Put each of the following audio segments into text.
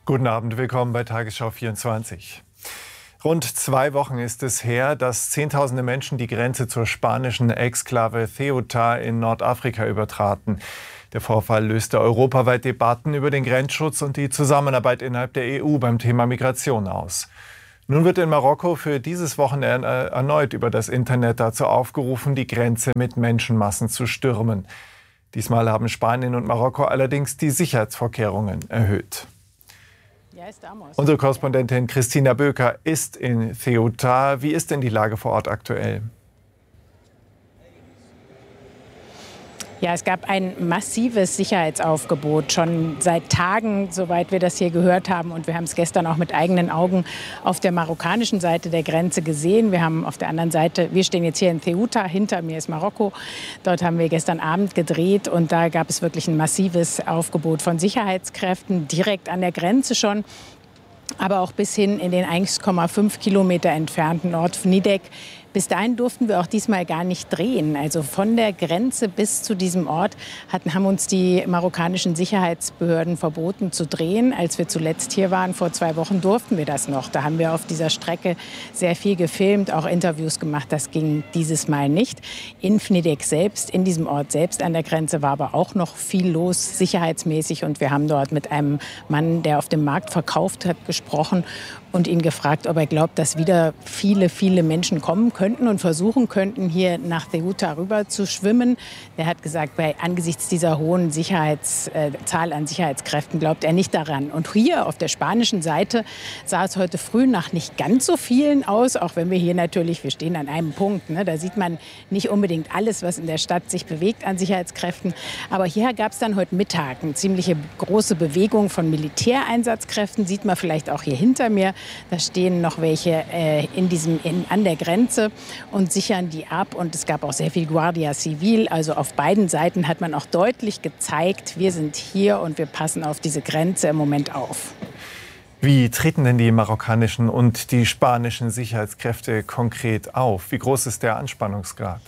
Guten Abend, willkommen bei Tagesschau 24. Rund 2 Wochen ist es her, dass Zehntausende Menschen die Grenze zur spanischen Exklave Ceuta in Nordafrika übertraten. Der Vorfall löste europaweit Debatten über den Grenzschutz und die Zusammenarbeit innerhalb der EU beim Thema Migration aus. Nun wird in Marokko für dieses Wochenende erneut über das Internet dazu aufgerufen, die Grenze mit Menschenmassen zu stürmen. Diesmal haben Spanien und Marokko allerdings die Sicherheitsvorkehrungen erhöht. Unsere Korrespondentin Christina Böker ist in Ceuta. Wie ist denn die Lage vor Ort aktuell? Ja, es gab ein massives Sicherheitsaufgebot, schon seit Tagen, soweit wir das hier gehört haben. Und wir haben es gestern auch mit eigenen Augen auf der marokkanischen Seite der Grenze gesehen. Wir haben auf der anderen Seite, wir stehen jetzt hier in Ceuta, hinter mir ist Marokko. Dort haben wir gestern Abend gedreht und da gab es wirklich ein massives Aufgebot von Sicherheitskräften, direkt an der Grenze schon. Aber auch bis hin in den 1,5 Kilometer entfernten Ort Fnidek. Bis dahin durften wir auch diesmal gar nicht drehen. Also von der Grenze bis zu diesem Ort haben uns die marokkanischen Sicherheitsbehörden verboten zu drehen. Als wir zuletzt hier waren, vor 2 Wochen, durften wir das noch. Da haben wir auf dieser Strecke sehr viel gefilmt, auch Interviews gemacht. Das ging dieses Mal nicht. In Fnidek selbst, in diesem Ort selbst an der Grenze, war aber auch noch viel los, sicherheitsmäßig. Und wir haben dort mit einem Mann, der auf dem Markt verkauft hat, gesprochen und ihn gefragt, ob er glaubt, dass wieder viele, viele Menschen kommen könnten und versuchen könnten, hier nach Ceuta rüber zu schwimmen. Er hat gesagt, angesichts dieser hohen Zahl an Sicherheitskräften glaubt er nicht daran. Und hier auf der spanischen Seite sah es heute früh nach nicht ganz so vielen aus, auch wenn wir hier natürlich, wir stehen an einem Punkt, ne, da sieht man nicht unbedingt alles, was in der Stadt sich bewegt an Sicherheitskräften. Aber hier gab es dann heute Mittag eine ziemliche große Bewegung von Militäreinsatzkräften, sieht man vielleicht auch hier hinter mir. Da stehen noch welche an der Grenze und sichern die ab. Und es gab auch sehr viel Guardia Civil. Also auf beiden Seiten hat man auch deutlich gezeigt, wir sind hier und wir passen auf diese Grenze im Moment auf. Wie treten denn die marokkanischen und die spanischen Sicherheitskräfte konkret auf? Wie groß ist der Anspannungsgrad?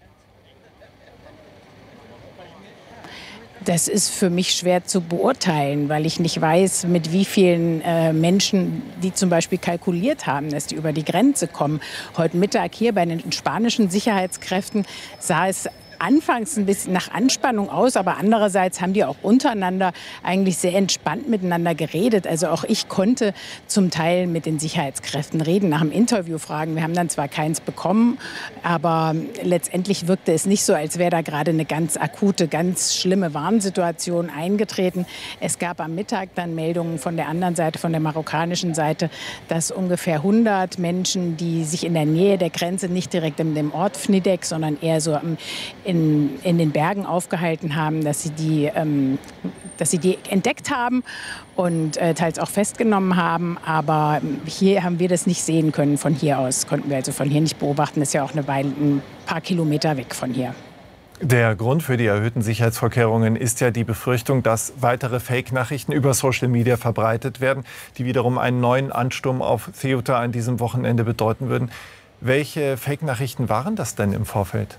Das ist für mich schwer zu beurteilen, weil ich nicht weiß, mit wie vielen Menschen die zum Beispiel kalkuliert haben, dass die über die Grenze kommen. Heute Mittag hier bei den spanischen Sicherheitskräften sah es anfangs ein bisschen nach Anspannung aus, aber andererseits haben die auch untereinander eigentlich sehr entspannt miteinander geredet. Also auch ich konnte zum Teil mit den Sicherheitskräften reden, nach dem Interview fragen. Wir haben dann zwar keins bekommen, aber letztendlich wirkte es nicht so, als wäre da gerade eine ganz akute, ganz schlimme Warnsituation eingetreten. Es gab am Mittag dann Meldungen von der anderen Seite, von der marokkanischen Seite, dass ungefähr 100 Menschen, die sich in der Nähe der Grenze, nicht direkt in dem Ort Fnidek, sondern eher so in den Bergen aufgehalten haben, dass sie die entdeckt haben und teils auch festgenommen haben. Aber hier haben wir das nicht sehen können. Von hier aus konnten wir also von hier nicht beobachten. Das ist ja auch eine Weile, ein paar Kilometer weg von hier. Der Grund für die erhöhten Sicherheitsvorkehrungen ist ja die Befürchtung, dass weitere Fake-Nachrichten über Social Media verbreitet werden, die wiederum einen neuen Ansturm auf Ceuta an diesem Wochenende bedeuten würden. Welche Fake-Nachrichten waren das denn im Vorfeld?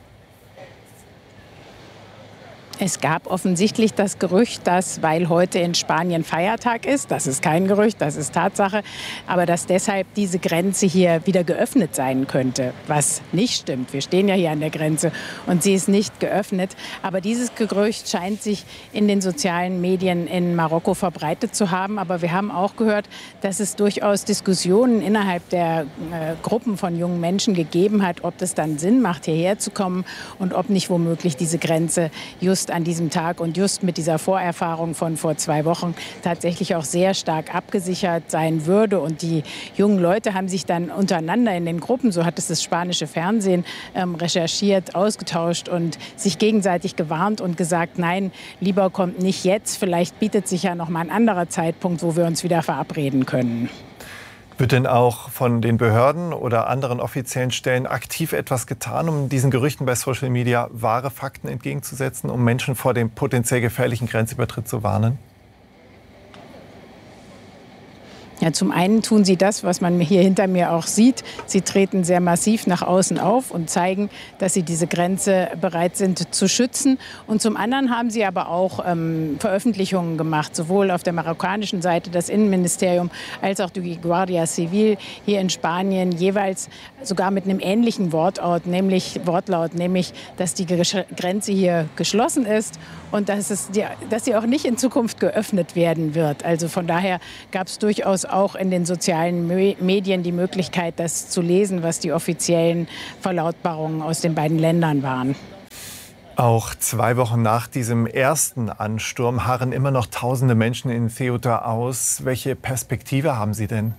Es gab offensichtlich das Gerücht, dass, weil heute in Spanien Feiertag ist, das ist kein Gerücht, das ist Tatsache, aber dass deshalb diese Grenze hier wieder geöffnet sein könnte, was nicht stimmt. Wir stehen ja hier an der Grenze und sie ist nicht geöffnet. Aber dieses Gerücht scheint sich in den sozialen Medien in Marokko verbreitet zu haben. Aber wir haben auch gehört, dass es durchaus Diskussionen innerhalb der Gruppen von jungen Menschen gegeben hat, ob das dann Sinn macht, hierher zu kommen und ob nicht womöglich diese Grenze just an diesem Tag und just mit dieser Vorerfahrung von vor 2 Wochen tatsächlich auch sehr stark abgesichert sein würde. Und die jungen Leute haben sich dann untereinander in den Gruppen, so hat es das spanische Fernsehen recherchiert, ausgetauscht und sich gegenseitig gewarnt und gesagt, nein, lieber kommt nicht jetzt, vielleicht bietet sich ja noch mal ein anderer Zeitpunkt, wo wir uns wieder verabreden können. Wird denn auch von den Behörden oder anderen offiziellen Stellen aktiv etwas getan, um diesen Gerüchten bei Social Media wahre Fakten entgegenzusetzen, um Menschen vor dem potenziell gefährlichen Grenzübertritt zu warnen? Ja, zum einen tun sie das, was man hier hinter mir auch sieht. Sie treten sehr massiv nach außen auf und zeigen, dass sie diese Grenze bereit sind zu schützen. Und zum anderen haben sie aber auch Veröffentlichungen gemacht, sowohl auf der marokkanischen Seite, das Innenministerium, als auch die Guardia Civil hier in Spanien, jeweils sogar mit einem ähnlichen Wortlaut, nämlich, dass die Grenze hier geschlossen ist und dass sie auch nicht in Zukunft geöffnet werden wird. Also von daher gab es durchaus auch in den sozialen Medien die Möglichkeit, das zu lesen, was die offiziellen Verlautbarungen aus den beiden Ländern waren. Auch 2 Wochen nach diesem ersten Ansturm harren immer noch tausende Menschen in Ceuta aus. Welche Perspektive haben Sie denn?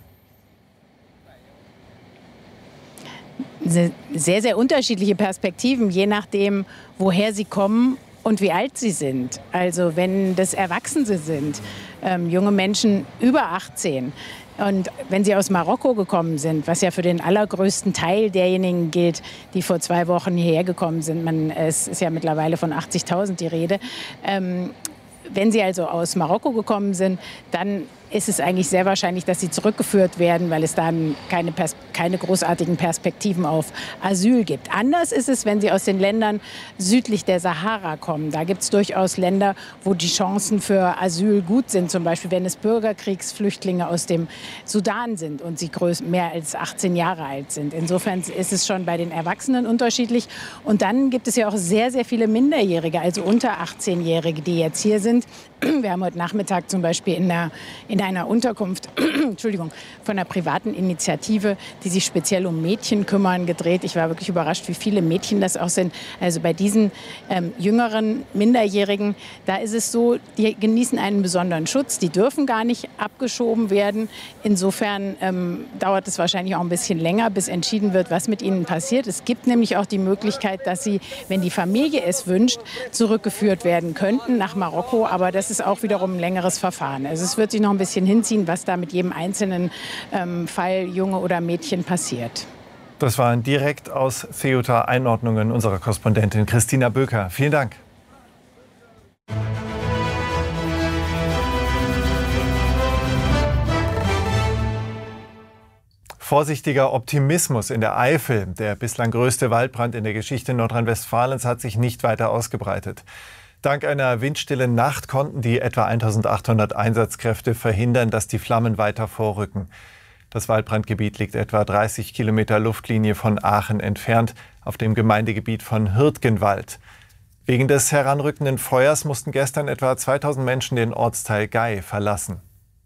Sehr, sehr unterschiedliche Perspektiven, je nachdem, woher sie kommen und wie alt sie sind. Also wenn das Erwachsene sind, junge Menschen über 18. Und wenn sie aus Marokko gekommen sind, was ja für den allergrößten Teil derjenigen gilt, die vor 2 Wochen hierher gekommen sind, es ist ja mittlerweile von 80.000 die Rede, wenn sie also aus Marokko gekommen sind, dann ist es eigentlich sehr wahrscheinlich, dass sie zurückgeführt werden, weil es dann keine großartigen Perspektiven auf Asyl gibt. Anders ist es, wenn sie aus den Ländern südlich der Sahara kommen. Da gibt es durchaus Länder, wo die Chancen für Asyl gut sind. Zum Beispiel, wenn es Bürgerkriegsflüchtlinge aus dem Sudan sind und sie mehr als 18 Jahre alt sind. Insofern ist es schon bei den Erwachsenen unterschiedlich. Und dann gibt es ja auch sehr, sehr viele Minderjährige, also unter 18-Jährige, die jetzt hier sind. Wir haben heute Nachmittag zum Beispiel in einer Unterkunft Entschuldigung, von einer privaten Initiative, die sich speziell um Mädchen kümmern, gedreht. Ich war wirklich überrascht, wie viele Mädchen das auch sind. Also bei diesen jüngeren Minderjährigen, da ist es so, die genießen einen besonderen Schutz. Die dürfen gar nicht abgeschoben werden. Insofern dauert es wahrscheinlich auch ein bisschen länger, bis entschieden wird, was mit ihnen passiert. Es gibt nämlich auch die Möglichkeit, dass sie, wenn die Familie es wünscht, zurückgeführt werden könnten nach Marokko. Aber das ist auch wiederum ein längeres Verfahren. Also es wird sich noch ein bisschen hinziehen, was da mit jedem einzelnen Fall, Junge oder Mädchen, passiert. Das waren direkt aus Ceuta Einordnungen unserer Korrespondentin Christina Böker. Vielen Dank. Vorsichtiger Optimismus in der Eifel. Der bislang größte Waldbrand in der Geschichte Nordrhein-Westfalens hat sich nicht weiter ausgebreitet. Dank einer windstillen Nacht konnten die etwa 1.800 Einsatzkräfte verhindern, dass die Flammen weiter vorrücken. Das Waldbrandgebiet liegt etwa 30 Kilometer Luftlinie von Aachen entfernt, auf dem Gemeindegebiet von Hürtgenwald. Wegen des heranrückenden Feuers mussten gestern etwa 2.000 Menschen den Ortsteil Gay verlassen.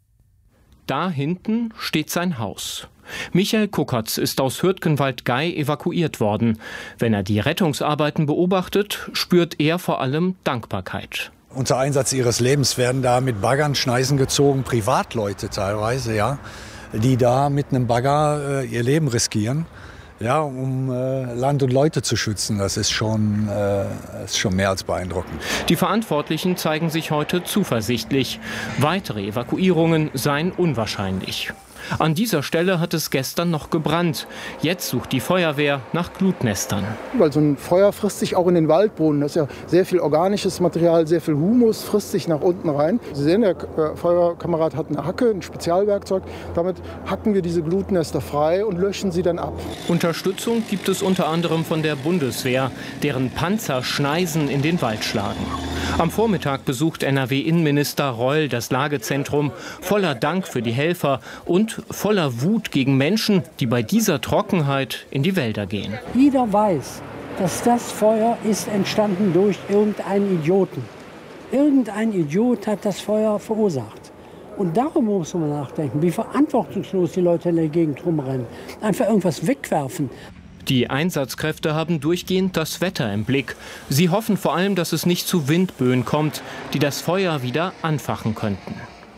Da hinten steht sein Haus. Michael Kuckertz ist aus Hürtgenwald-Gay evakuiert worden. Wenn er die Rettungsarbeiten beobachtet, spürt er vor allem Dankbarkeit. Unter Einsatz ihres Lebens werden da mit Baggern Schneisen gezogen, Privatleute teilweise, ja, die da mit einem Bagger ihr Leben riskieren, ja, um Land und Leute zu schützen. Das ist schon mehr als beeindruckend. Die Verantwortlichen zeigen sich heute zuversichtlich. Weitere Evakuierungen seien unwahrscheinlich. An dieser Stelle hat es gestern noch gebrannt. Jetzt sucht die Feuerwehr nach Glutnestern. Weil so ein Feuer frisst sich auch in den Waldboden. Das ist ja sehr viel organisches Material, sehr viel Humus frisst sich nach unten rein. Sie sehen, der Feuerkamerad hat eine Hacke, ein Spezialwerkzeug. Damit hacken wir diese Glutnester frei und löschen sie dann ab. Unterstützung gibt es unter anderem von der Bundeswehr, deren Panzer Schneisen in den Wald schlagen. Am Vormittag besucht NRW-Innenminister Reul das Lagezentrum, voller Dank für die Helfer und voller Wut gegen Menschen, die bei dieser Trockenheit in die Wälder gehen. Jeder weiß, dass das Feuer ist entstanden durch irgendeinen Idioten. Irgendein Idiot hat das Feuer verursacht. Und darum muss man nachdenken, wie verantwortungslos die Leute in der Gegend rumrennen. Einfach irgendwas wegwerfen. Die Einsatzkräfte haben durchgehend das Wetter im Blick. Sie hoffen vor allem, dass es nicht zu Windböen kommt, die das Feuer wieder anfachen könnten.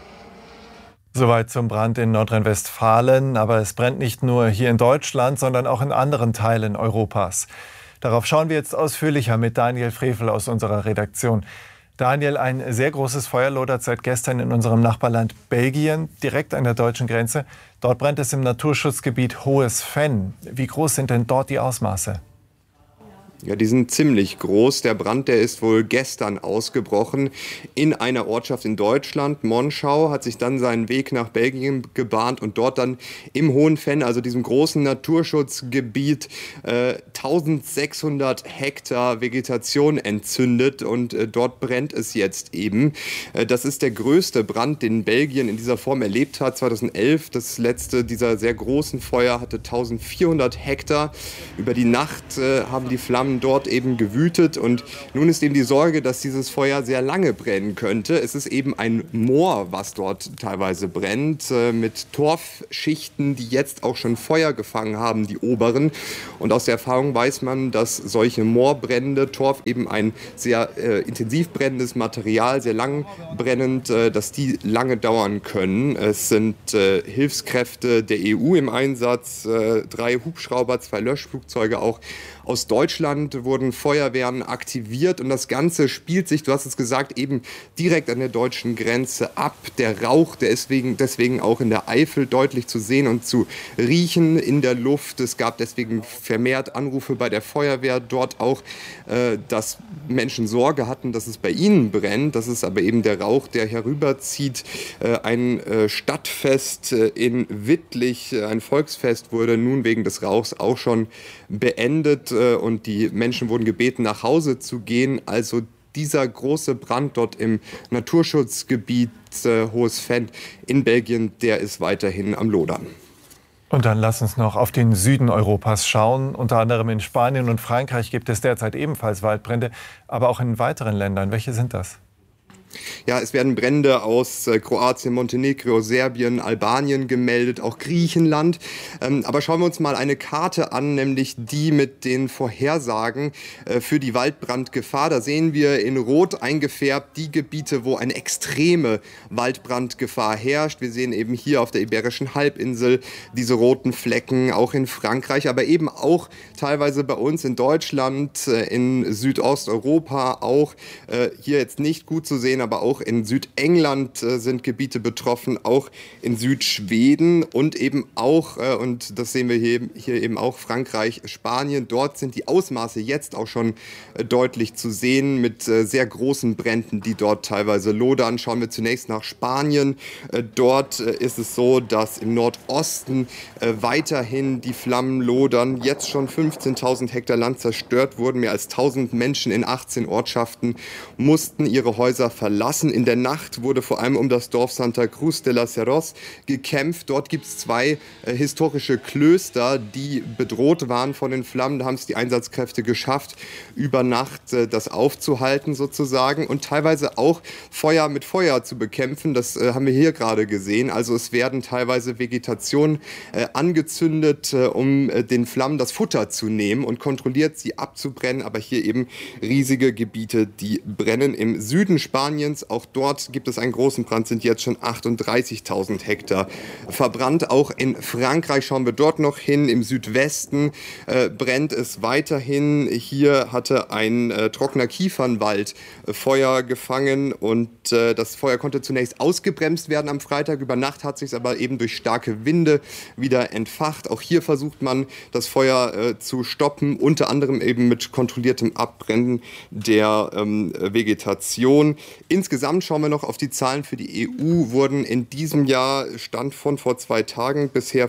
Soweit zum Brand in Nordrhein-Westfalen. Aber es brennt nicht nur hier in Deutschland, sondern auch in anderen Teilen Europas. Darauf schauen wir jetzt ausführlicher mit Daniel Frevel aus unserer Redaktion. Daniel, ein sehr großes Feuer lodert seit gestern in unserem Nachbarland Belgien, direkt an der deutschen Grenze. Dort brennt es im Naturschutzgebiet Hohes Venn. Wie groß sind denn dort die Ausmaße? Ja, die sind ziemlich groß. Der Brand, der ist wohl gestern ausgebrochen in einer Ortschaft in Deutschland. Monschau hat sich dann seinen Weg nach Belgien gebahnt und dort dann im Hohenfenn, also diesem großen Naturschutzgebiet, 1600 Hektar Vegetation entzündet und dort brennt es jetzt eben. Das ist der größte Brand, den Belgien in dieser Form erlebt hat. 2011, das letzte dieser sehr großen Feuer, hatte 1400 Hektar. Über die Nacht haben die Flammen dort eben gewütet und nun ist eben die Sorge, dass dieses Feuer sehr lange brennen könnte. Es ist eben ein Moor, was dort teilweise brennt, mit Torfschichten, die jetzt auch schon Feuer gefangen haben, die oberen. Und aus der Erfahrung weiß man, dass solche Moorbrände, Torf eben ein sehr intensiv brennendes Material, sehr lang brennend, dass die lange dauern können. Es sind Hilfskräfte der EU im Einsatz, 3 Hubschrauber, 2 Löschflugzeuge auch. Aus Deutschland wurden Feuerwehren aktiviert und das Ganze spielt sich, du hast es gesagt, eben direkt an der deutschen Grenze ab. Der Rauch, der ist deswegen auch in der Eifel deutlich zu sehen und zu riechen in der Luft. Es gab deswegen vermehrt Anrufe bei der Feuerwehr dort auch, dass Menschen Sorge hatten, dass es bei ihnen brennt. Das ist aber eben der Rauch, der herüberzieht. Ein Stadtfest in Wittlich, ein Volksfest, wurde nun wegen des Rauchs auch schon beendet und die Menschen wurden gebeten, nach Hause zu gehen. Also dieser große Brand dort im Naturschutzgebiet Hohes Fenn in Belgien, der ist weiterhin am Lodern. Und dann lass uns noch auf den Süden Europas schauen. Unter anderem in Spanien und Frankreich gibt es derzeit ebenfalls Waldbrände, aber auch in weiteren Ländern. Welche sind das? Ja, es werden Brände aus Kroatien, Montenegro, Serbien, Albanien gemeldet, auch Griechenland. Aber schauen wir uns mal eine Karte an, nämlich die mit den Vorhersagen für die Waldbrandgefahr. Da sehen wir in Rot eingefärbt die Gebiete, wo eine extreme Waldbrandgefahr herrscht. Wir sehen eben hier auf der Iberischen Halbinsel diese roten Flecken, auch in Frankreich, aber eben auch teilweise bei uns in Deutschland, in Südosteuropa auch. Hier jetzt nicht gut zu sehen, aber auch in Südengland sind Gebiete betroffen, auch in Südschweden und eben auch, und das sehen wir hier eben auch, Frankreich, Spanien. Dort sind die Ausmaße jetzt auch schon deutlich zu sehen mit sehr großen Bränden, die dort teilweise lodern. Schauen wir zunächst nach Spanien. Dort ist es so, dass im Nordosten weiterhin die Flammen lodern. Jetzt schon 15.000 Hektar Land zerstört wurden. Mehr als 1.000 Menschen in 18 Ortschaften mussten ihre Häuser verlassen. In der Nacht wurde vor allem um das Dorf Santa Cruz de las Heras gekämpft. Dort gibt es 2 historische Klöster, die bedroht waren von den Flammen. Da haben es die Einsatzkräfte geschafft, über Nacht das aufzuhalten sozusagen und teilweise auch Feuer mit Feuer zu bekämpfen. Das haben wir hier gerade gesehen. Also es werden teilweise Vegetation angezündet, um den Flammen das Futter zu nehmen und kontrolliert sie abzubrennen. Aber hier eben riesige Gebiete, die brennen. Im Süden Spaniens, auch dort gibt es einen großen Brand, sind jetzt schon 38.000 Hektar verbrannt. Auch in Frankreich schauen wir dort noch hin. Im Südwesten brennt es weiterhin. Hier hatte ein trockener Kiefernwald Feuer gefangen und das Feuer konnte zunächst ausgebremst werden am Freitag. Über Nacht hat sich aber eben durch starke Winde wieder entfacht. Auch hier versucht man, das Feuer zu stoppen, unter anderem eben mit kontrolliertem Abbrennen der Vegetation. Insgesamt schauen wir noch auf die Zahlen für die EU, wurden in diesem Jahr, Stand von vor 2 Tagen, bisher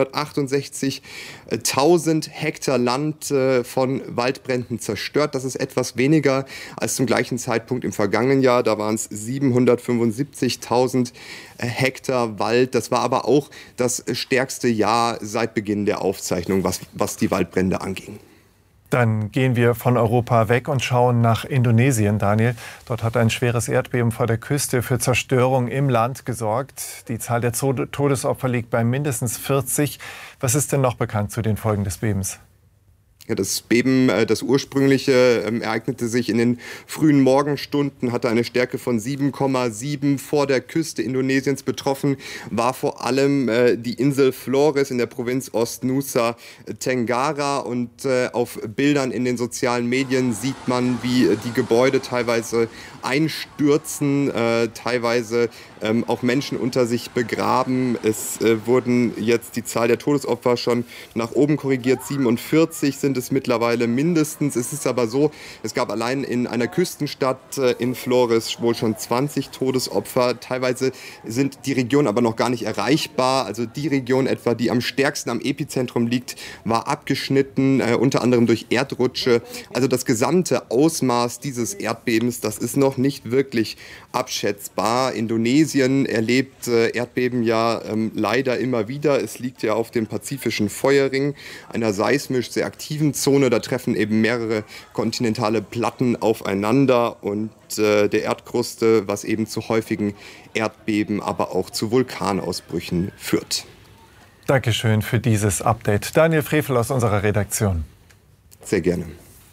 568.000 Hektar Land von Waldbränden zerstört. Das ist etwas weniger als zum gleichen Zeitpunkt im vergangenen Jahr. Da waren es 775.000 Hektar Wald. Das war aber auch das stärkste Jahr seit Beginn der Aufzeichnung, was die Waldbrände anging. Dann gehen wir von Europa weg und schauen nach Indonesien, Daniel. Dort hat ein schweres Erdbeben vor der Küste für Zerstörung im Land gesorgt. Die Zahl der Todesopfer liegt bei mindestens 40. Was ist denn noch bekannt zu den Folgen des Bebens? Ja, das Beben, das ursprüngliche, ereignete sich in den frühen Morgenstunden, hatte eine Stärke von 7,7 vor der Küste Indonesiens. Betroffen war vor allem die Insel Flores in der Provinz Ostnusa Tenggara. Und auf Bildern in den sozialen Medien sieht man, wie die Gebäude teilweise einstürzen, teilweise auch Menschen unter sich begraben. Es wurden jetzt die Zahl der Todesopfer schon nach oben korrigiert. 47 sind es mittlerweile mindestens. Es ist aber so, es gab allein in einer Küstenstadt in Flores wohl schon 20 Todesopfer. Teilweise sind die Regionen aber noch gar nicht erreichbar. Also die Region etwa, die am stärksten am Epizentrum liegt, war abgeschnitten, unter anderem durch Erdrutsche. Also das gesamte Ausmaß dieses Erdbebens, das ist noch nicht wirklich abschätzbar. Indonesien erlebt Erdbeben ja leider immer wieder. Es liegt ja auf dem pazifischen Feuerring, einer seismisch sehr aktiven Zone. Da treffen eben mehrere kontinentale Platten aufeinander und der Erdkruste, was eben zu häufigen Erdbeben, aber auch zu Vulkanausbrüchen führt. Dankeschön für dieses Update. Daniel Frevel aus unserer Redaktion. Sehr gerne.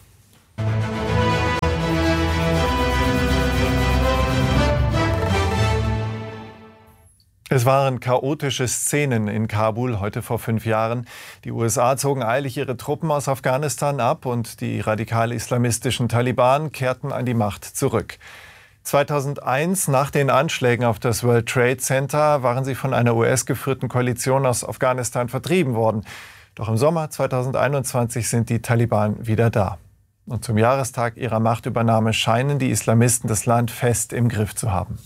Es waren chaotische Szenen in Kabul heute vor 5 Jahren. Die USA zogen eilig ihre Truppen aus Afghanistan ab und die radikal-islamistischen Taliban kehrten an die Macht zurück. 2001, nach den Anschlägen auf das World Trade Center, waren sie von einer US-geführten Koalition aus Afghanistan vertrieben worden. Doch im Sommer 2021 sind die Taliban wieder da. Und zum Jahrestag ihrer Machtübernahme scheinen die Islamisten das Land fest im Griff zu haben.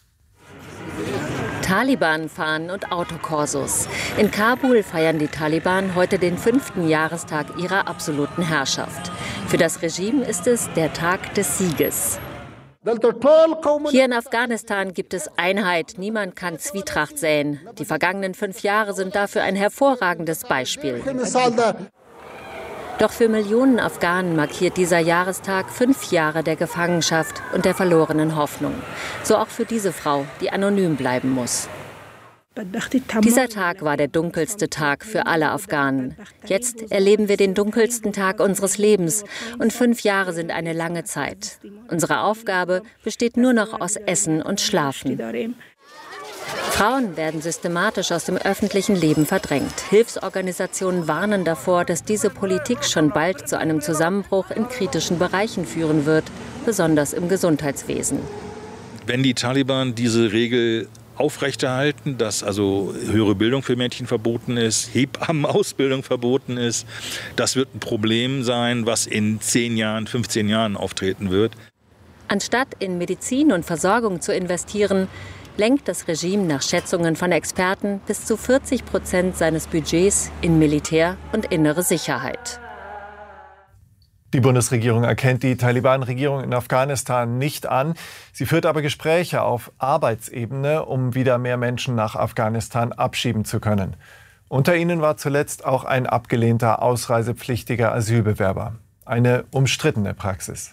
Taliban-Fahnen und Autokorsos. In Kabul feiern die Taliban heute den 5. Jahrestag ihrer absoluten Herrschaft. Für das Regime ist es der Tag des Sieges. Hier in Afghanistan gibt es Einheit, niemand kann Zwietracht säen. Die vergangenen 5 Jahre sind dafür ein hervorragendes Beispiel. Doch für Millionen Afghanen markiert dieser Jahrestag 5 Jahre der Gefangenschaft und der verlorenen Hoffnung. So auch für diese Frau, die anonym bleiben muss. Dieser Tag war der dunkelste Tag für alle Afghanen. Jetzt erleben wir den dunkelsten Tag unseres Lebens und 5 Jahre sind eine lange Zeit. Unsere Aufgabe besteht nur noch aus Essen und Schlafen. Frauen werden systematisch aus dem öffentlichen Leben verdrängt. Hilfsorganisationen warnen davor, dass diese Politik schon bald zu einem Zusammenbruch in kritischen Bereichen führen wird, besonders im Gesundheitswesen. Wenn die Taliban diese Regel aufrechterhalten, dass also höhere Bildung für Mädchen verboten ist, Hebammenausbildung verboten ist, das wird ein Problem sein, was in 10 Jahren, 15 Jahren auftreten wird. Anstatt in Medizin und Versorgung zu investieren, lenkt das Regime nach Schätzungen von Experten bis zu 40% seines Budgets in Militär und innere Sicherheit. Die Bundesregierung erkennt die Taliban-Regierung in Afghanistan nicht an. Sie führt aber Gespräche auf Arbeitsebene, um wieder mehr Menschen nach Afghanistan abschieben zu können. Unter ihnen war zuletzt auch ein abgelehnter ausreisepflichtiger Asylbewerber. Eine umstrittene Praxis.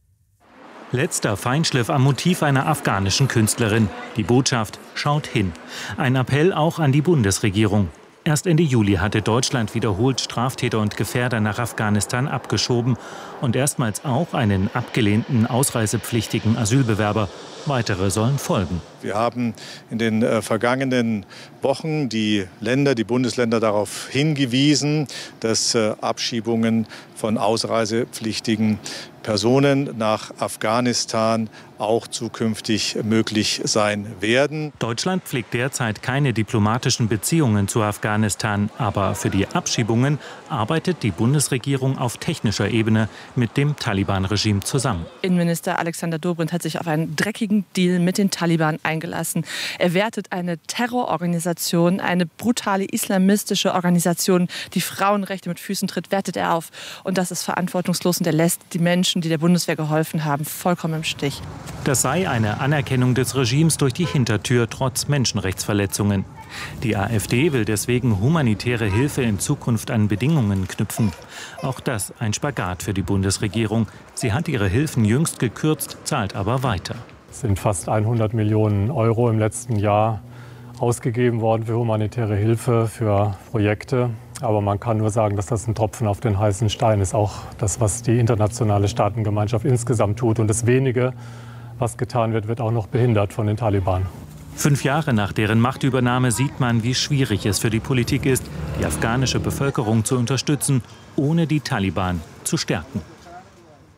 Letzter Feinschliff am Motiv einer afghanischen Künstlerin. Die Botschaft: Schaut hin. Ein Appell auch an die Bundesregierung. Erst Ende Juli hatte Deutschland wiederholt Straftäter und Gefährder nach Afghanistan abgeschoben und erstmals auch einen abgelehnten ausreisepflichtigen Asylbewerber. Weitere sollen folgen. Wir haben in den vergangenen Wochen die Bundesländer darauf hingewiesen, dass Abschiebungen von ausreisepflichtigen Personen nach Afghanistan auch zukünftig möglich sein werden. Deutschland pflegt derzeit keine diplomatischen Beziehungen zu Afghanistan. Aber für die Abschiebungen arbeitet die Bundesregierung auf technischer Ebene mit dem Taliban-Regime zusammen. Innenminister Alexander Dobrindt hat sich auf einen dreckigen Deal mit den Taliban eingelassen. Er wertet eine Terrororganisation, eine brutale islamistische Organisation, die Frauenrechte mit Füßen tritt, wertet er auf. Und das ist verantwortungslos und er lässt die Menschen, die der Bundeswehr geholfen haben, vollkommen im Stich. Das sei eine Anerkennung des Regimes durch die Hintertür trotz Menschenrechtsverletzungen. Die AfD will deswegen humanitäre Hilfe in Zukunft an Bedingungen knüpfen. Auch das ein Spagat für die Bundesregierung. Sie hat ihre Hilfen jüngst gekürzt, zahlt aber weiter. Es sind fast 100 Millionen Euro im letzten Jahr ausgegeben worden für humanitäre Hilfe, für Projekte. Aber man kann nur sagen, dass das ein Tropfen auf den heißen Stein ist. Auch das, was die internationale Staatengemeinschaft insgesamt tut. Und das Wenige, was getan wird, wird auch noch behindert von den Taliban. 5 Jahre nach deren Machtübernahme sieht man, wie schwierig es für die Politik ist, die afghanische Bevölkerung zu unterstützen, ohne die Taliban zu stärken.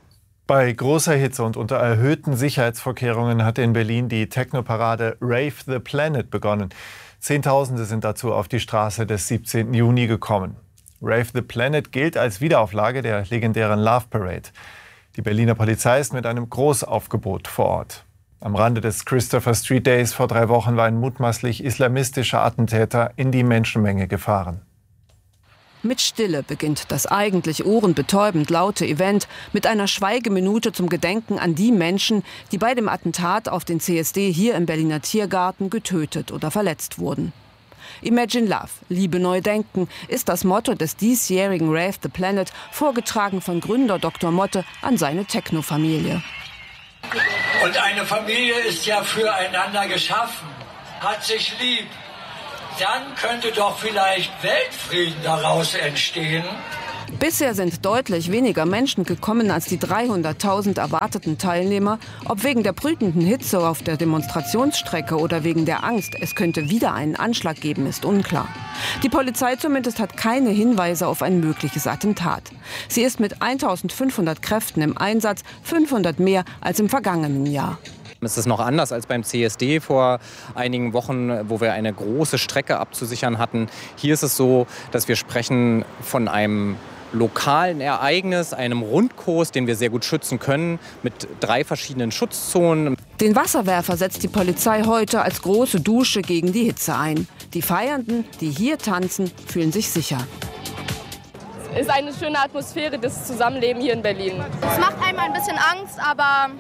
Bei großer Hitze und unter erhöhten Sicherheitsvorkehrungen hatte in Berlin die Techno-Parade Rave the Planet begonnen. Zehntausende sind dazu auf die Straße des 17. Juni gekommen. Rave the Planet gilt als Wiederauflage der legendären Love Parade. Die Berliner Polizei ist mit einem Großaufgebot vor Ort. Am Rande des Christopher Street Days vor 3 Wochen war ein mutmaßlich islamistischer Attentäter in die Menschenmenge gefahren. Mit Stille beginnt das eigentlich ohrenbetäubend laute Event mit einer Schweigeminute zum Gedenken an die Menschen, die bei dem Attentat auf den CSD hier im Berliner Tiergarten getötet oder verletzt wurden. Imagine Love, Liebe neu denken, ist das Motto des diesjährigen Rave the Planet, vorgetragen von Gründer Dr. Motte an seine Techno-Familie. Und eine Familie ist ja füreinander geschaffen, hat sich lieb. Dann könnte doch vielleicht Weltfrieden daraus entstehen. Bisher sind deutlich weniger Menschen gekommen als die 300.000 erwarteten Teilnehmer. Ob wegen der brütenden Hitze auf der Demonstrationsstrecke oder wegen der Angst, es könnte wieder einen Anschlag geben, ist unklar. Die Polizei zumindest hat keine Hinweise auf ein mögliches Attentat. Sie ist mit 1.500 Kräften im Einsatz, 500 mehr als im vergangenen Jahr. Es ist noch anders als beim CSD vor einigen Wochen, wo wir eine große Strecke abzusichern hatten. Hier ist es so, dass wir sprechen von einem lokalen Ereignis, einem Rundkurs, den wir sehr gut schützen können, mit 3 verschiedenen Schutzzonen. Den Wasserwerfer setzt die Polizei heute als große Dusche gegen die Hitze ein. Die Feiernden, die hier tanzen, fühlen sich sicher. Es ist eine schöne Atmosphäre, das Zusammenleben hier in Berlin. Es macht einem ein bisschen Angst, aber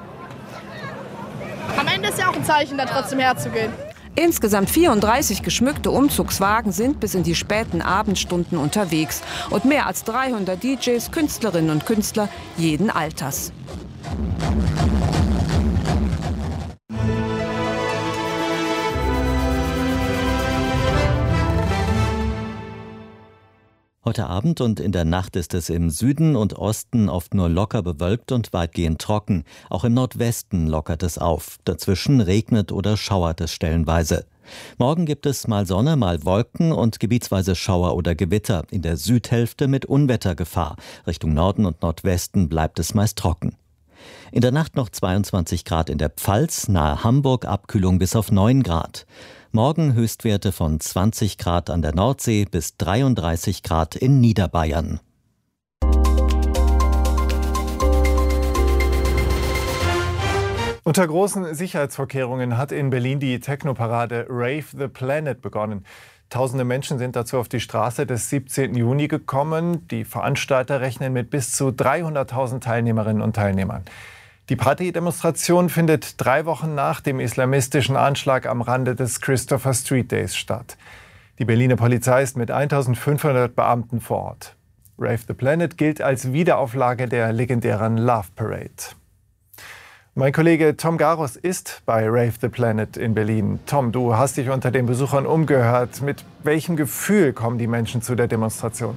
am Ende ist ja auch ein Zeichen, da trotzdem herzugehen. Insgesamt 34 geschmückte Umzugswagen sind bis in die späten Abendstunden unterwegs. Und mehr als 300 DJs, Künstlerinnen und Künstler jeden Alters. Heute Abend und in der Nacht ist es im Süden und Osten oft nur locker bewölkt und weitgehend trocken. Auch im Nordwesten lockert es auf. Dazwischen regnet oder schauert es stellenweise. Morgen gibt es mal Sonne, mal Wolken und gebietsweise Schauer oder Gewitter. In der Südhälfte mit Unwettergefahr. Richtung Norden und Nordwesten bleibt es meist trocken. In der Nacht noch 22 Grad in der Pfalz, nahe Hamburg Abkühlung bis auf 9 Grad. Morgen Höchstwerte von 20 Grad an der Nordsee bis 33 Grad in Niederbayern. Unter großen Sicherheitsvorkehrungen hat in Berlin die Techno-Parade Rave the Planet begonnen. Tausende Menschen sind dazu auf die Straße des 17. Juni gekommen. Die Veranstalter rechnen mit bis zu 300.000 Teilnehmerinnen und Teilnehmern. Die Partydemonstration findet 3 Wochen nach dem islamistischen Anschlag am Rande des Christopher Street Days statt. Die Berliner Polizei ist mit 1.500 Beamten vor Ort. Rave the Planet gilt als Wiederauflage der legendären Love Parade. Mein Kollege Tom Garus ist bei Rave the Planet in Berlin. Tom, du hast dich unter den Besuchern umgehört. Mit welchem Gefühl kommen die Menschen zu der Demonstration?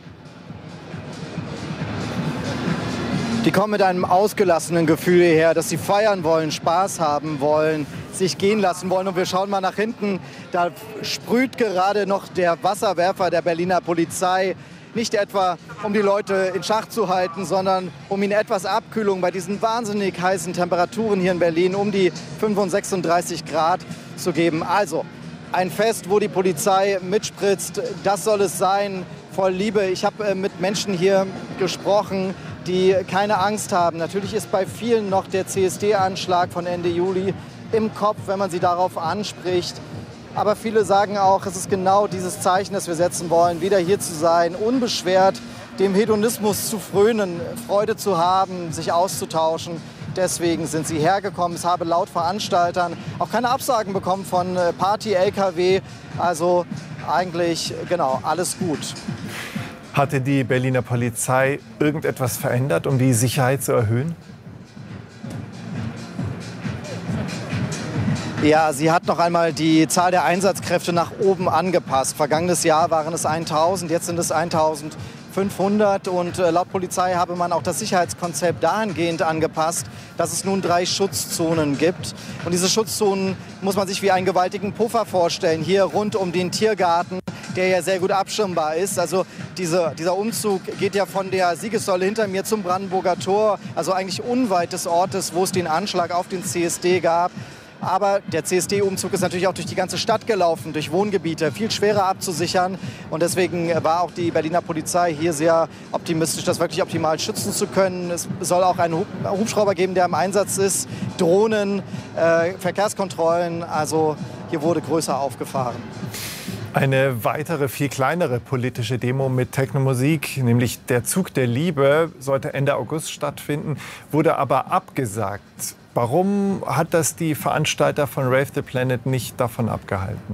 Die kommen mit einem ausgelassenen Gefühl hierher, dass sie feiern wollen, Spaß haben wollen, sich gehen lassen wollen. Und wir schauen mal nach hinten, da sprüht gerade noch der Wasserwerfer der Berliner Polizei. Nicht etwa, um die Leute in Schach zu halten, sondern um ihnen etwas Abkühlung bei diesen wahnsinnig heißen Temperaturen hier in Berlin um die 35 Grad zu geben. Also ein Fest, wo die Polizei mitspritzt, das soll es sein, voll Liebe. Ich habe mit Menschen hier gesprochen, die keine Angst haben. Natürlich ist bei vielen noch der CSD-Anschlag von Ende Juli im Kopf, wenn man sie darauf anspricht. Aber viele sagen auch, es ist genau dieses Zeichen, das wir setzen wollen, wieder hier zu sein, unbeschwert, dem Hedonismus zu frönen, Freude zu haben, sich auszutauschen. Deswegen sind sie hergekommen. Es habe laut Veranstaltern auch keine Absagen bekommen von Party-LKW. Also eigentlich, genau, alles gut. Hatte die Berliner Polizei irgendetwas verändert, um die Sicherheit zu erhöhen? Ja, sie hat noch einmal die Zahl der Einsatzkräfte nach oben angepasst. Vergangenes Jahr waren es 1.000, jetzt sind es 1.500. Und laut Polizei habe man auch das Sicherheitskonzept dahingehend angepasst, dass es nun 3 Schutzzonen gibt. Und diese Schutzzonen muss man sich wie einen gewaltigen Puffer vorstellen. Hier rund um den Tiergarten der ja sehr gut abschirmbar ist. Also dieser Umzug geht ja von der Siegessäule hinter mir zum Brandenburger Tor, also eigentlich unweit des Ortes, wo es den Anschlag auf den CSD gab. Aber der CSD-Umzug ist natürlich auch durch die ganze Stadt gelaufen, durch Wohngebiete, viel schwerer abzusichern. Und deswegen war auch die Berliner Polizei hier sehr optimistisch, das wirklich optimal schützen zu können. Es soll auch einen Hubschrauber geben, der im Einsatz ist, Drohnen, Verkehrskontrollen. Also hier wurde größer aufgefahren. Eine weitere, viel kleinere politische Demo mit Technomusik, nämlich der Zug der Liebe, sollte Ende August stattfinden, wurde aber abgesagt. Warum hat das die Veranstalter von Rave the Planet nicht davon abgehalten?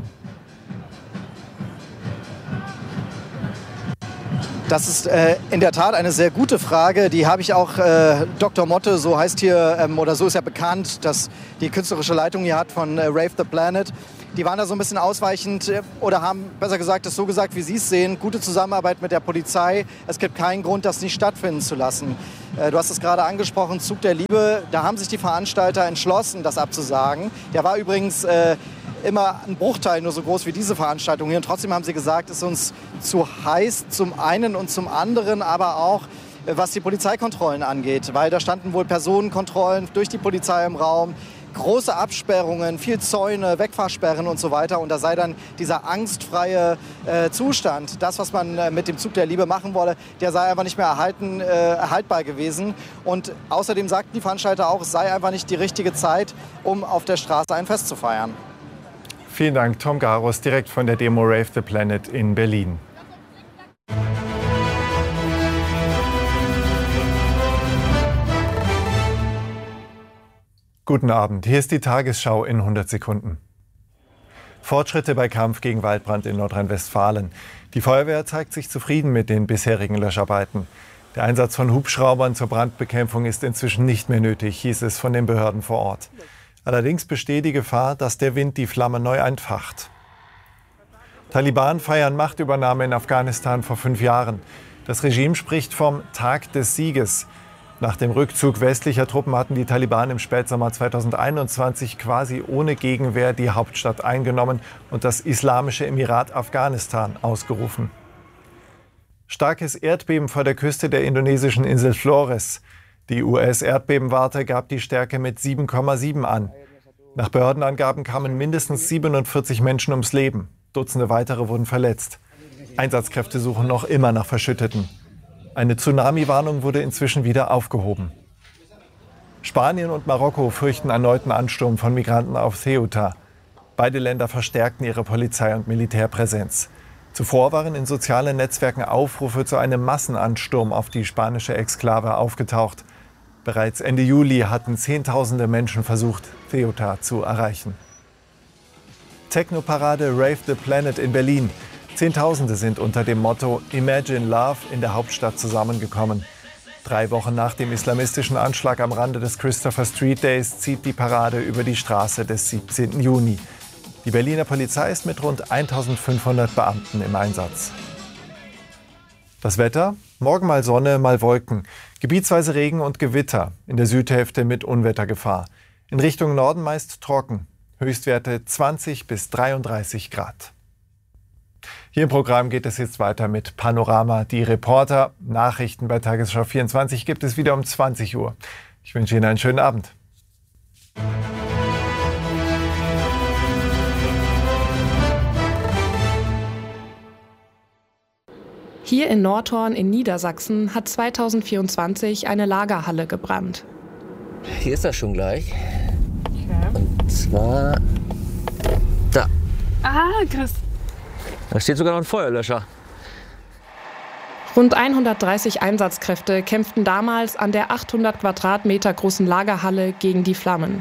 Das ist in der Tat eine sehr gute Frage. Die habe ich auch Dr. Motte, so heißt hier, oder so ist ja bekannt, dass die künstlerische Leitung hier hat von Rave the Planet. Die waren da so ein bisschen ausweichend oder haben, besser gesagt, es so gesagt, wie Sie es sehen. Gute Zusammenarbeit mit der Polizei. Es gibt keinen Grund, das nicht stattfinden zu lassen. Du hast es gerade angesprochen, Zug der Liebe. Da haben sich die Veranstalter entschlossen, das abzusagen. Der war übrigens immer ein Bruchteil nur so groß wie diese Veranstaltung hier. Und trotzdem haben sie gesagt, es ist uns zu heiß zum einen und zum anderen, aber auch was die Polizeikontrollen angeht. Weil da standen wohl Personenkontrollen durch die Polizei im Raum. Große Absperrungen, viel Zäune, Wegfahrsperren und so weiter. Und da sei dann dieser angstfreie Zustand, das, was man mit dem Zug der Liebe machen wolle, der sei einfach nicht mehr erhaltbar gewesen. Und außerdem sagten die Veranstalter auch, es sei einfach nicht die richtige Zeit, um auf der Straße ein Fest zu feiern. Vielen Dank, Tom Garus, direkt von der Demo Rave the Planet in Berlin. Guten Abend, hier ist die Tagesschau in 100 Sekunden. Fortschritte bei Kampf gegen Waldbrand in Nordrhein-Westfalen. Die Feuerwehr zeigt sich zufrieden mit den bisherigen Löscharbeiten. Der Einsatz von Hubschraubern zur Brandbekämpfung ist inzwischen nicht mehr nötig, hieß es von den Behörden vor Ort. Allerdings besteht die Gefahr, dass der Wind die Flamme neu entfacht. Taliban feiern Machtübernahme in Afghanistan vor 5 Jahren. Das Regime spricht vom Tag des Sieges. Nach dem Rückzug westlicher Truppen hatten die Taliban im Spätsommer 2021 quasi ohne Gegenwehr die Hauptstadt eingenommen und das Islamische Emirat Afghanistan ausgerufen. Starkes Erdbeben vor der Küste der indonesischen Insel Flores. Die US-Erdbebenwarte gab die Stärke mit 7,7 an. Nach Behördenangaben kamen mindestens 47 Menschen ums Leben. Dutzende weitere wurden verletzt. Einsatzkräfte suchen noch immer nach Verschütteten. Eine Tsunami-Warnung wurde inzwischen wieder aufgehoben. Spanien und Marokko fürchten erneuten Ansturm von Migranten auf Ceuta. Beide Länder verstärkten ihre Polizei- und Militärpräsenz. Zuvor waren in sozialen Netzwerken Aufrufe zu einem Massenansturm auf die spanische Exklave aufgetaucht. Bereits Ende Juli hatten Zehntausende Menschen versucht, Ceuta zu erreichen. Technoparade Rave the Planet in Berlin. Zehntausende sind unter dem Motto Imagine Love in der Hauptstadt zusammengekommen. 3 Wochen nach dem islamistischen Anschlag am Rande des Christopher Street Days zieht die Parade über die Straße des 17. Juni. Die Berliner Polizei ist mit rund 1500 Beamten im Einsatz. Das Wetter? Morgen mal Sonne, mal Wolken. Gebietsweise Regen und Gewitter. In der Südhälfte mit Unwettergefahr. In Richtung Norden meist trocken. Höchstwerte 20 bis 33 Grad. Hier im Programm geht es jetzt weiter mit Panorama. Die Reporter, Nachrichten bei Tagesschau 24 gibt es wieder um 20 Uhr. Ich wünsche Ihnen einen schönen Abend. Hier in Nordhorn in Niedersachsen hat 2024 eine Lagerhalle gebrannt. Hier ist das schon gleich. Und zwar da. Ah, krass. Da steht sogar noch ein Feuerlöscher. Rund 130 Einsatzkräfte kämpften damals an der 800 Quadratmeter großen Lagerhalle gegen die Flammen.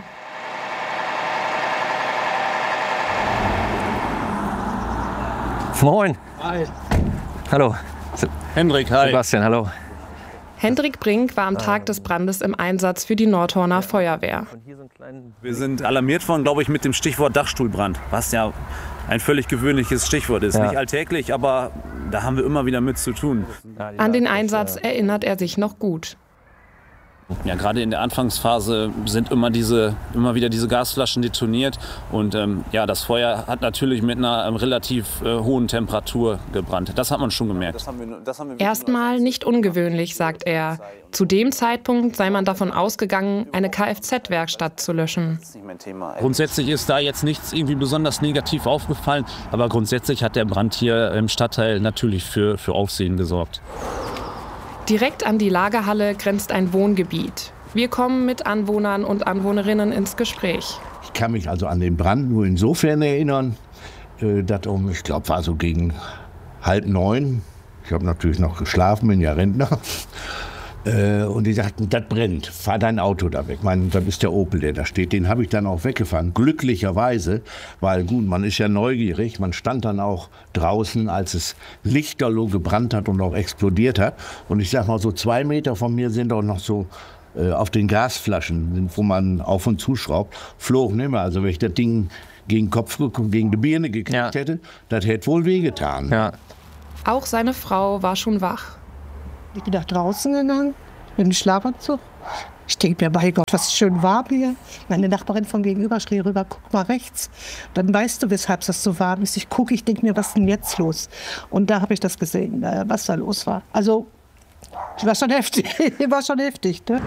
Moin. Hi. Hallo. Hendrik, hi. Sebastian, hallo. Hendrik Brink war am Tag des Brandes im Einsatz für die Nordhorner Feuerwehr. Wir sind alarmiert worden, glaube ich, mit dem Stichwort Dachstuhlbrand, was ja ein völlig gewöhnliches Stichwort ist. Ja. Nicht alltäglich, aber da haben wir immer wieder mit zu tun. An den Einsatz erinnert er sich noch gut. Ja, gerade in der Anfangsphase sind immer wieder diese Gasflaschen detoniert. Und das Feuer hat natürlich mit einer relativ hohen Temperatur gebrannt. Das hat man schon gemerkt. Erstmal nicht ungewöhnlich, sagt er. Zu dem Zeitpunkt sei man davon ausgegangen, eine Kfz-Werkstatt zu löschen. Grundsätzlich ist da jetzt nichts irgendwie besonders negativ aufgefallen. Aber grundsätzlich hat der Brand hier im Stadtteil natürlich für Aufsehen gesorgt. Direkt an die Lagerhalle grenzt ein Wohngebiet. Wir kommen mit Anwohnern und Anwohnerinnen ins Gespräch. Ich kann mich also an den Brand nur insofern erinnern, dass ich glaube, war so gegen 8:30. Ich habe natürlich noch geschlafen, bin ja Rentner. Und die sagten, das brennt, fahr dein Auto da weg. Das ist der Opel, der da steht. Den habe ich dann auch weggefahren, glücklicherweise, weil gut, man ist ja neugierig. Man stand dann auch draußen, als es lichterloh gebrannt hat und auch explodiert hat. Und ich sag mal, so 2 Meter von mir sind auch noch so auf den Gasflaschen, wo man auf und zuschraubt, flogen immer. Also wenn ich das Ding gegen den Kopf, gegen die Birne gekriegt hätte, das hätte wohl wehgetan. Ja. Auch seine Frau war schon wach. Ich bin nach draußen gegangen, mit dem Schlafanzug. Ich denke mir, bei Gott, was schön warm hier. Meine Nachbarin von gegenüber schrie rüber, guck mal rechts. Dann weißt du, weshalb das so warm ist. Ich gucke, ich denke mir, was ist denn jetzt los? Und da habe ich das gesehen, was da los war. Also, war schon heftig. War schon heftig, ne?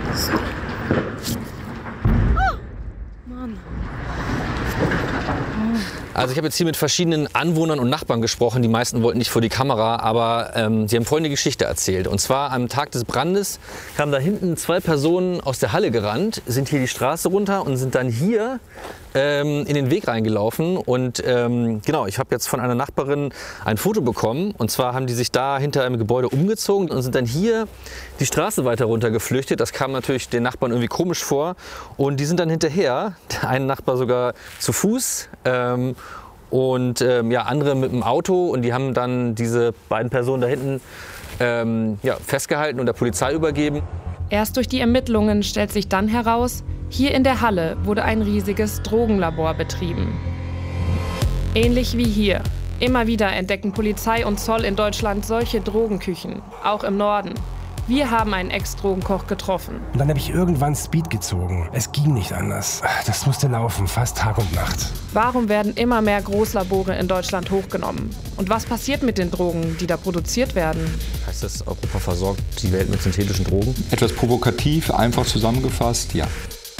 Also ich habe jetzt hier mit verschiedenen Anwohnern und Nachbarn gesprochen. Die meisten wollten nicht vor die Kamera, aber sie haben folgende Geschichte erzählt. Und zwar am Tag des Brandes kamen da hinten 2 Personen aus der Halle gerannt, sind hier die Straße runter und sind dann hier in den Weg reingelaufen. Und genau, ich habe jetzt von einer Nachbarin ein Foto bekommen. Und zwar haben die sich da hinter einem Gebäude umgezogen und sind dann hier die Straße weiter runter geflüchtet. Das kam natürlich den Nachbarn irgendwie komisch vor. Und die sind dann hinterher, der eine Nachbar sogar zu Fuß. Und andere mit dem Auto, und die haben dann diese beiden Personen da hinten festgehalten und der Polizei übergeben. Erst durch die Ermittlungen stellt sich dann heraus, hier in der Halle wurde ein riesiges Drogenlabor betrieben. Ähnlich wie hier. Immer wieder entdecken Polizei und Zoll in Deutschland solche Drogenküchen, auch im Norden. Wir haben einen Ex-Drogenkoch getroffen. Und dann habe ich irgendwann Speed gezogen. Es ging nicht anders. Das musste laufen, fast Tag und Nacht. Warum werden immer mehr Großlabore in Deutschland hochgenommen? Und was passiert mit den Drogen, die da produziert werden? Heißt das, Europa versorgt die Welt mit synthetischen Drogen? Etwas provokativ, einfach zusammengefasst, ja.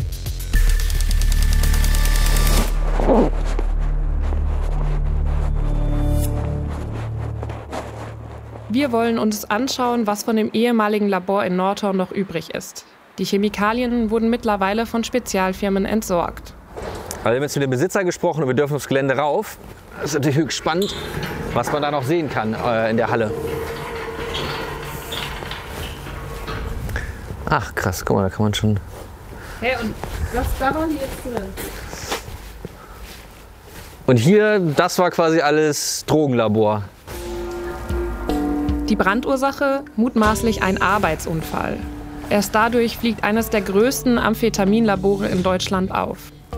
Wir wollen uns anschauen, was von dem ehemaligen Labor in Nordhorn noch übrig ist. Die Chemikalien wurden mittlerweile von Spezialfirmen entsorgt. Also wir haben jetzt mit dem Besitzer gesprochen und wir dürfen aufs Gelände rauf. Das ist natürlich höchst spannend, was man da noch sehen kann in der Halle. Ach krass, guck mal, da kann man schon... Hey, und was da war hier jetzt drin? Und hier, das war quasi alles Drogenlabor. Die Brandursache mutmaßlich ein Arbeitsunfall. Erst dadurch fliegt eines der größten Amphetaminlabore in Deutschland auf.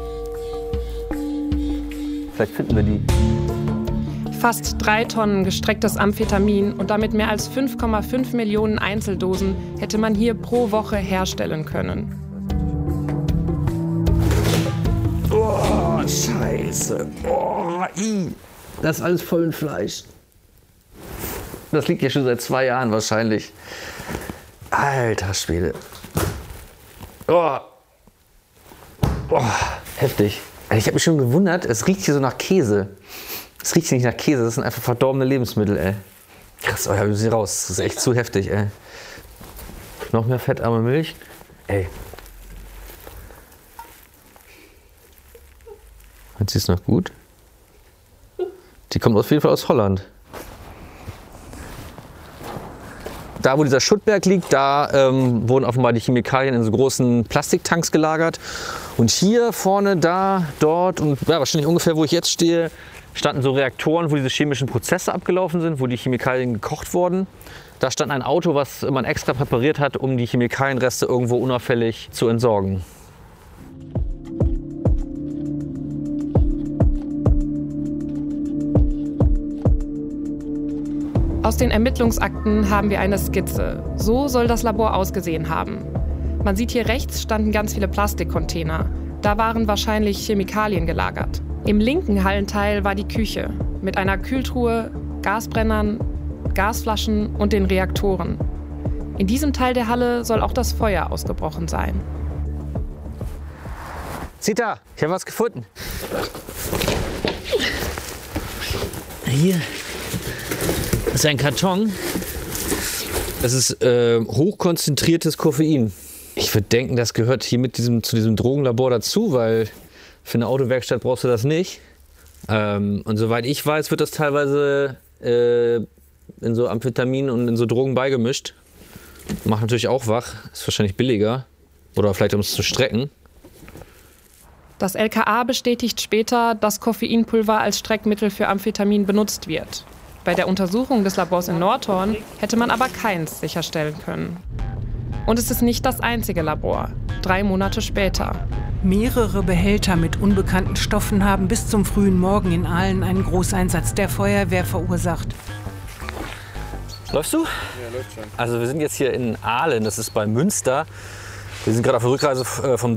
Vielleicht finden wir die. Fast 3 Tonnen gestrecktes Amphetamin und damit mehr als 5,5 Millionen Einzeldosen hätte man hier pro Woche herstellen können. Oh, Scheiße. Oh, das ist alles voll in Fleisch. Das liegt ja schon seit 2 Jahren wahrscheinlich. Alter Schwede. Oh. Oh, heftig. Ich habe mich schon gewundert, es riecht hier so nach Käse. Es riecht hier nicht nach Käse, das sind einfach verdorbene Lebensmittel, ey. Krass, oh ja, wir müssen hier raus. Das ist echt zu heftig, ey. Noch mehr fettarme Milch. Ey. Hat sie es noch gut? Die kommt auf jeden Fall aus Holland. Da, wo dieser Schuttberg liegt, da wurden offenbar die Chemikalien in so großen Plastiktanks gelagert. Und hier vorne, da, dort und ja, wahrscheinlich ungefähr, wo ich jetzt stehe, standen so Reaktoren, wo diese chemischen Prozesse abgelaufen sind, wo die Chemikalien gekocht wurden. Da stand ein Auto, was man extra präpariert hat, um die Chemikalienreste irgendwo unauffällig zu entsorgen. Aus den Ermittlungsakten haben wir eine Skizze. So soll das Labor ausgesehen haben. Man sieht hier rechts standen ganz viele Plastikcontainer. Da waren wahrscheinlich Chemikalien gelagert. Im linken Hallenteil war die Küche mit einer Kühltruhe, Gasbrennern, Gasflaschen und den Reaktoren. In diesem Teil der Halle soll auch das Feuer ausgebrochen sein. Zita, ich habe was gefunden. Hier ist ein Karton. Das ist hochkonzentriertes Koffein. Ich würde denken, das gehört hier zu diesem Drogenlabor dazu, weil für eine Autowerkstatt brauchst du das nicht. Und soweit ich weiß, wird das teilweise in so Amphetamin und in so Drogen beigemischt. Macht natürlich auch wach, ist wahrscheinlich billiger. Oder vielleicht um es zu strecken. Das LKA bestätigt später, dass Koffeinpulver als Streckmittel für Amphetamin benutzt wird. Bei der Untersuchung des Labors in Nordhorn hätte man aber keins sicherstellen können. Und es ist nicht das einzige Labor. 3 Monate später. Mehrere Behälter mit unbekannten Stoffen haben bis zum frühen Morgen in Aalen einen Großeinsatz der Feuerwehr verursacht. Läufst du? Ja, läuft schon. Also wir sind jetzt hier in Aalen, das ist bei Münster. Wir sind gerade auf der Rückreise vom